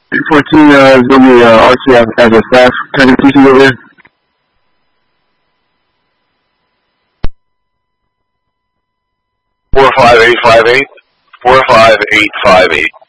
14 is going to be Archie as a staff kind of teaching over here. 45858. 45858.